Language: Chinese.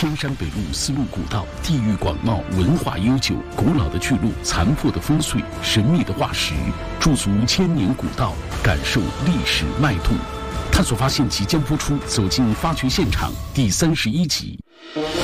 天山北路丝路古道，地域广袤，文化悠久，古老的去路，残破的风水，神秘的化石，驻足千年古道，感受历史脉动。探索发现即将播出，走进发掘现场第31集。